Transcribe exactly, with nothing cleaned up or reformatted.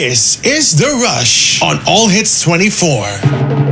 This is The Rush on All Hits twenty-four.